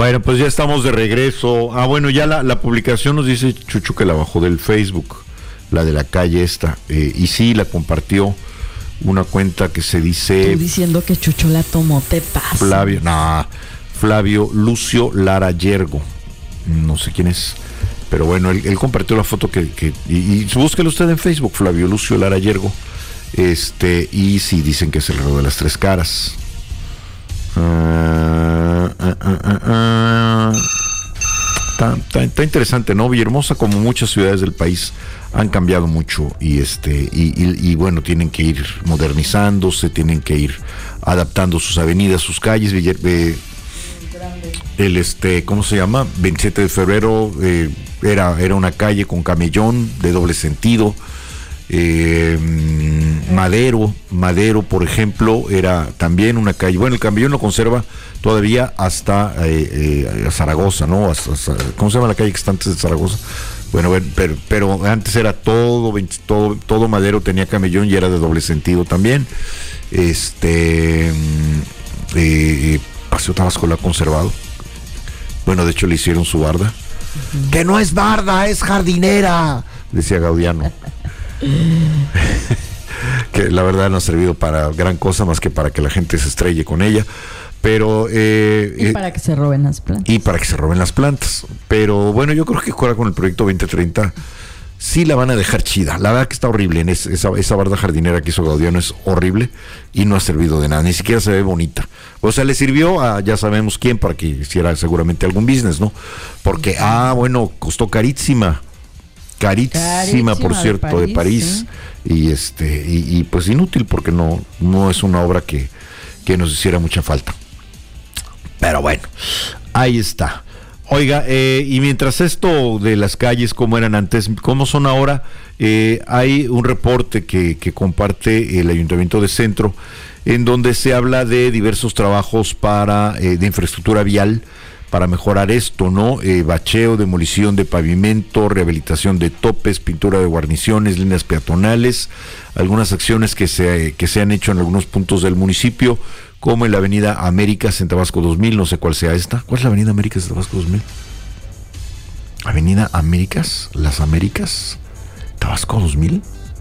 Bueno, pues ya estamos de regreso. Bueno, ya la publicación nos dice Chucho que la bajó del Facebook, la de la calle esta, y sí, la compartió una cuenta que se dice... Estoy diciendo que Chucho la tomó, te pasa. Flavio Lucio Lara Yergo, no sé quién es, pero bueno, él compartió la foto y búsquelo usted en Facebook, Flavio Lucio Lara Yergo, y sí, dicen que es el reloj de las tres caras. Está interesante, ¿no? Villahermosa, como muchas ciudades del país, han cambiado mucho y bueno, tienen que ir modernizándose, tienen que ir adaptando sus avenidas, sus calles. ¿Cómo se llama? 27 de febrero era una calle con camellón de doble sentido. Madero, por ejemplo, era también una calle. Bueno, el camellón lo conserva todavía hasta Zaragoza, ¿no? ¿Cómo se llama la calle que está antes de Zaragoza? Bueno, pero antes era todo Madero tenía camellón y era de doble sentido también. Paseo Tabasco lo ha conservado. Bueno, de hecho le hicieron su barda. Uh-huh. Que no es barda, es jardinera, decía Gaudiano. Que la verdad no ha servido para gran cosa más que para que la gente se estrelle con ella. Pero y para que se roben las plantas. Pero bueno, yo creo que ahora con el proyecto 2030 sí la van a dejar chida. La verdad que está horrible. Esa barda jardinera que hizo Gaudiano es horrible y no ha servido de nada. Ni siquiera se ve bonita. O sea, le sirvió a ya sabemos quién para que hiciera seguramente algún business, ¿no? Porque, bueno, costó carísima, por cierto, de París. ¿Sí? Y pues inútil porque no es una obra que nos hiciera mucha falta. Pero bueno, ahí está. Oiga, y mientras esto de las calles, cómo eran antes, cómo son ahora, hay un reporte que comparte el Ayuntamiento de Centro, en donde se habla de diversos trabajos de infraestructura vial para mejorar esto, ¿no? Bacheo, demolición de pavimento, rehabilitación de topes, pintura de guarniciones, líneas peatonales, algunas acciones que se han hecho en algunos puntos del municipio, como en la avenida Américas en Tabasco 2000, no sé cuál sea esta. ¿Cuál es la avenida Américas de Tabasco 2000? Avenida Américas, Las Américas, Tabasco 2000.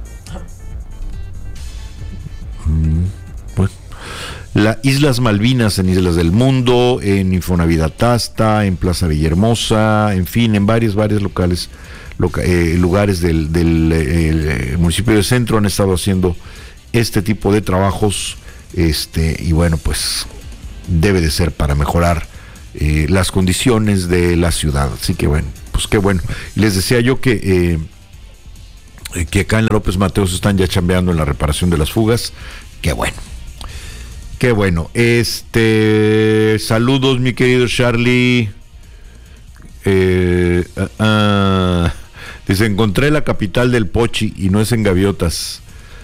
Bueno, las Islas Malvinas en Islas del Mundo, en Infonavidad Tasta, en Plaza Villahermosa, en fin, en varios lugares del municipio de Centro han estado haciendo este tipo de trabajos. Y bueno, pues debe de ser para mejorar las condiciones de la ciudad. Así que bueno, pues qué bueno. Les decía yo que acá en López Mateos están ya chambeando en la reparación de las fugas. Qué bueno. Saludos, mi querido Charlie. Dice, encontré la capital del Pochi y no es en Gaviotas.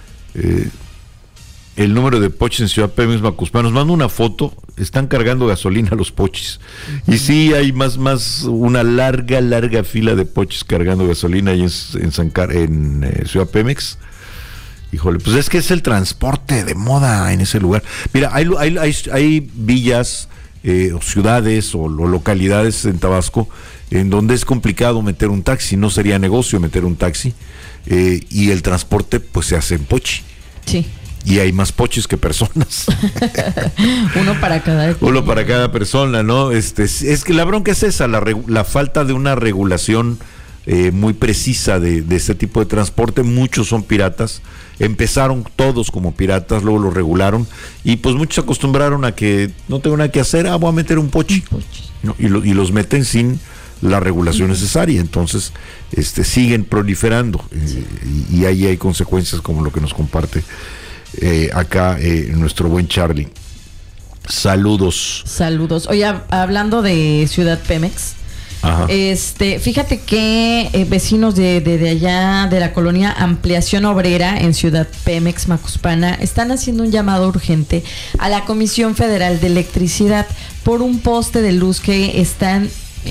El número de pochis en Ciudad Pemex Macuspana. Nos manda una foto, están cargando gasolina los pochis. Y sí, hay más una larga fila de pochis cargando gasolina ahí en Ciudad Pemex. Híjole, pues es que es el transporte de moda en ese lugar. Mira, hay villas, o ciudades o localidades en Tabasco en donde es complicado meter un taxi, no sería negocio meter un taxi, y el transporte pues se hace en pochi. Sí. Y hay más pochis que personas. Uno para cada persona, ¿no? Es que la bronca es esa, la falta de una regulación muy precisa de este tipo de transporte. Muchos son piratas, empezaron todos como piratas, luego los regularon y pues muchos se acostumbraron a que no tengo nada que hacer, voy a meter un pochi, ¿no? y los meten sin la regulación necesaria, entonces siguen proliferando, y ahí hay consecuencias como lo que nos comparte acá nuestro buen Charlie. Saludos. Oye, hablando de Ciudad Pemex, ajá. Fíjate que vecinos de allá de la colonia Ampliación Obrera en Ciudad Pemex Macuspana están haciendo un llamado urgente a la Comisión Federal de Electricidad por un poste de luz que están,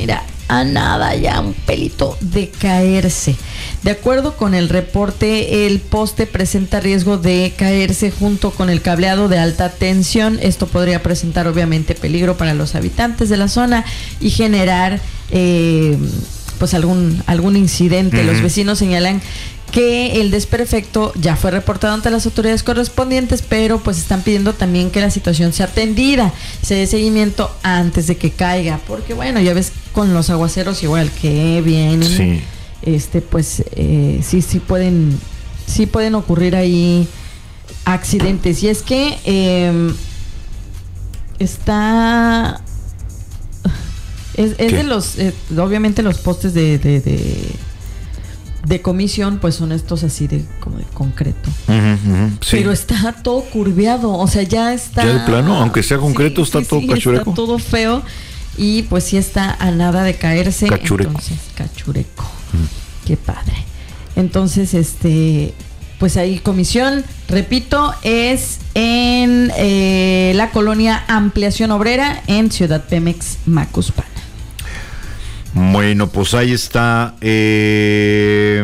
a nada, ya un pelito de caerse. De acuerdo con el reporte, el poste presenta riesgo de caerse junto con el cableado de alta tensión. Esto podría presentar obviamente peligro para los habitantes de la zona y generar pues algún incidente. Los vecinos señalan que el desperfecto ya fue reportado ante las autoridades correspondientes, pero pues están pidiendo también que la situación sea atendida, se dé seguimiento antes de que caiga, porque bueno, ya ves con los aguaceros igual que vienen, pues sí pueden ocurrir ahí accidentes. Y es que es de los obviamente los postes de comisión, pues son estos así como de concreto. Sí. Pero está todo curveado, o sea, ya está... Ya de plano, aunque sea concreto, está todo cachureco. Está todo feo y pues sí está a nada de caerse. Cachureco. Entonces, cachureco. Qué padre. Entonces, pues ahí comisión, repito, es en la colonia Ampliación Obrera en Ciudad Pemex, Macuspana. Bueno, pues ahí está. Que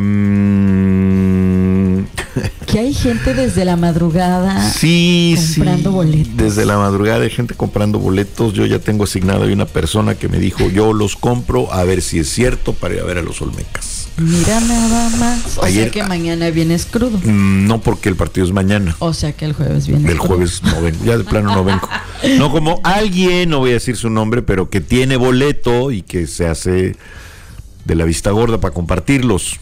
hay gente desde la madrugada comprando boletos. Desde la madrugada hay gente comprando boletos. Yo ya tengo asignado a una persona que me dijo, yo los compro a ver si es cierto para ir a ver a los Olmecas. Mira nada más. O sea que mañana vienes crudo. No, porque el partido es mañana. O sea que el jueves vienes El jueves no vengo, ya de plano no vengo. No como alguien, no voy a decir su nombre, pero que tiene boleto y que se hace de la vista gorda para compartirlos.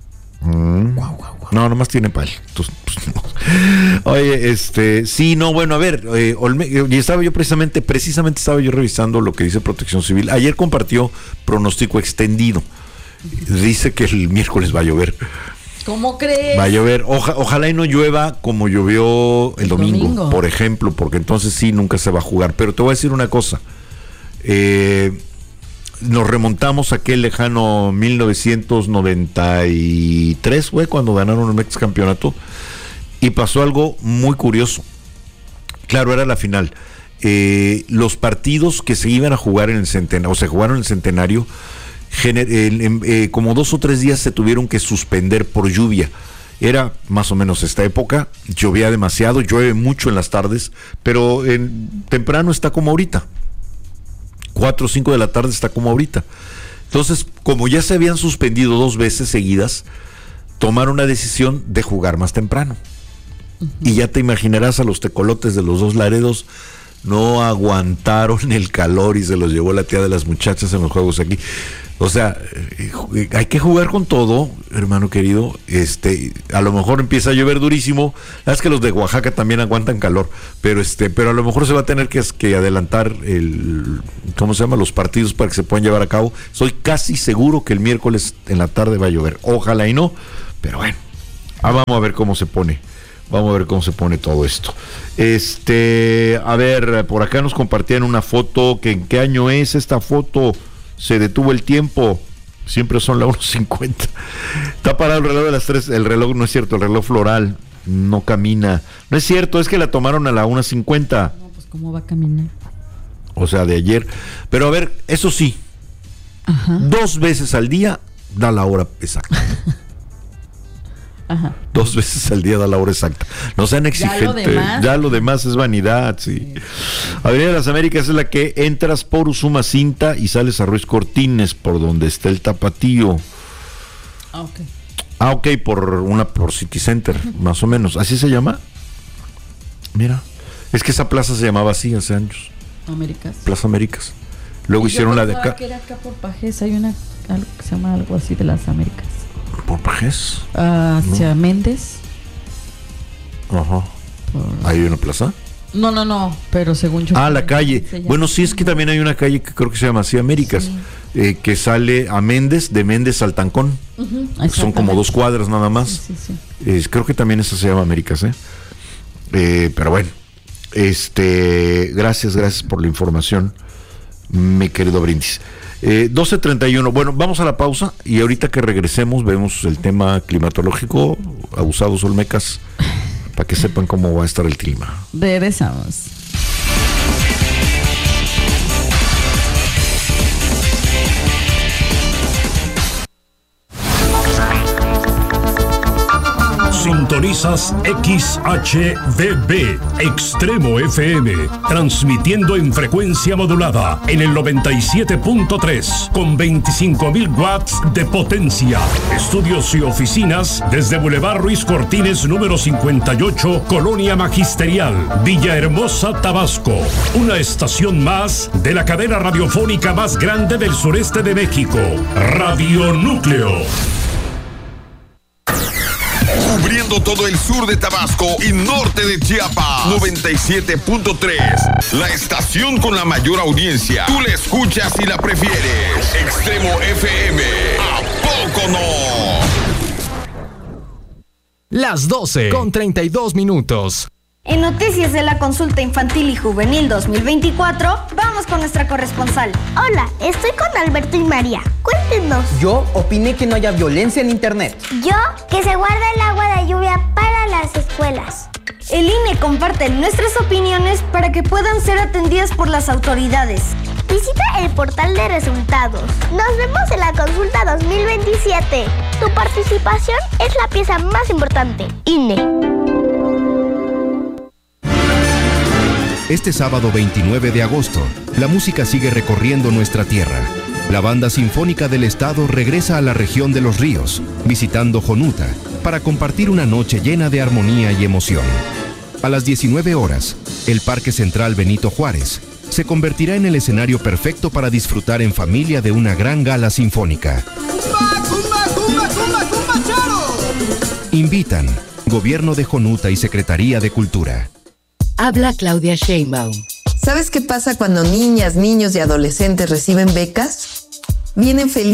No, nomás tiene pal. Entonces, pues, no. Oye, sí, no, bueno, a ver, y estaba yo precisamente estaba yo revisando lo que dice Protección Civil. Ayer compartió pronóstico extendido. Dice que el miércoles va a llover. ¿Cómo crees? Va a llover. Ojalá y no llueva como llovió el domingo, por ejemplo, porque entonces sí, nunca se va a jugar. Pero te voy a decir una cosa. Nos remontamos a aquel lejano 1993, fue cuando ganaron el Mex campeonato, y pasó algo muy curioso. Claro, era la final. Los partidos que se iban a jugar en el centenario, o se jugaron en el centenario, como 2 o 3 días se tuvieron que suspender por lluvia. Era más o menos esta época, llovía demasiado, llueve mucho en las tardes, pero temprano está como ahorita. 4 o 5 de la tarde está como ahorita. Entonces, como ya se habían suspendido 2 veces seguidas, tomaron la decisión de jugar más temprano. Y ya te imaginarás, a los tecolotes de los 2 Laredos no aguantaron el calor y se los llevó la tía de las muchachas en los juegos aquí. O sea, hay que jugar con todo, hermano querido. A lo mejor empieza a llover durísimo. Es que los de Oaxaca también aguantan calor, pero a lo mejor se va a tener que adelantar los partidos para que se puedan llevar a cabo. Soy casi seguro que el miércoles en la tarde va a llover. Ojalá y no, pero bueno, vamos a ver cómo se pone. Vamos a ver cómo se pone todo esto. A ver, por acá nos compartían una foto. ¿En qué año es esta foto? Se detuvo el tiempo. Siempre son las 1:50. Está parado el reloj de las 3. El reloj no es cierto, el reloj floral no camina. No es cierto, es que la tomaron a la 1:50. No, pues ¿cómo va a caminar? O sea, de ayer. Pero a ver, eso sí. 2 veces al día da la hora exacta. 2 veces al día da la hora exacta. No sean exigentes. Ya lo demás es vanidad, sí. Avenida de las Américas es la que entras por Usumacinta y sales a Ruiz Cortines, por donde está el Tapatío. Ok, por City Center, más o menos. ¿Así se llama? Mira. Es que esa plaza se llamaba así hace años. Américas. Plaza Américas. Luego hicieron la de acá. Que era acá por Pajés, hay algo que se llama algo así de las Américas. ¿Por Pajés? Hacia Méndez. Ajá. ¿Hay una plaza? No, pero según yo... la calle. Bueno, sí, es que también hay una calle que creo que se llama así, Américas, que sale a Méndez, de Méndez al Tancón. Son como 2 cuadras nada más. Sí. Creo que también esa se llama Américas, pero bueno, gracias por la información, mi querido Brindis. 12:31. Bueno, vamos a la pausa y ahorita que regresemos vemos el tema climatológico, abusados Olmecas, para que sepan cómo va a estar el clima. Regresamos. Sintonizas XHDB, Extremo FM, transmitiendo en frecuencia modulada en el 97.3 con 25.000 watts de potencia. Estudios y oficinas desde Boulevard Ruiz Cortines número 58, Colonia Magisterial, Villahermosa, Tabasco. Una estación más de la cadena radiofónica más grande del sureste de México, Radio Núcleo. Cubriendo todo el sur de Tabasco y norte de Chiapas. 97.3. La estación con la mayor audiencia. Tú la escuchas y la prefieres. Extremo FM. ¿A poco no? Las 12:32. En noticias de la consulta infantil y juvenil 2024, vamos con nuestra corresponsal. Hola, estoy con Alberto y María. Cuéntenos. Yo opiné que no haya violencia en internet. Yo, que se guarda el agua de lluvia para las escuelas. El INE comparte nuestras opiniones para que puedan ser atendidas por las autoridades. Visita el portal de resultados. Nos vemos en la consulta 2027. Tu participación es la pieza más importante. INE. Este sábado 29 de agosto, la música sigue recorriendo nuestra tierra. La Banda Sinfónica del Estado regresa a la región de Los Ríos, visitando Jonuta, para compartir una noche llena de armonía y emoción. A las 19 horas, el Parque Central Benito Juárez se convertirá en el escenario perfecto para disfrutar en familia de una gran gala sinfónica. Invitan Gobierno de Jonuta y Secretaría de Cultura. Habla Claudia Sheinbaum. ¿Sabes qué pasa cuando niñas, niños y adolescentes reciben becas? Vienen felices.